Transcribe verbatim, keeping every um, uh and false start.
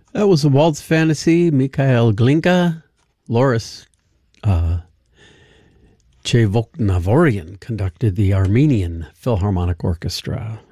That was a Waltz Fantasy. Mikhail Glinka, Loris uh, Chevoknavorian conducted the Armenian Philharmonic Orchestra.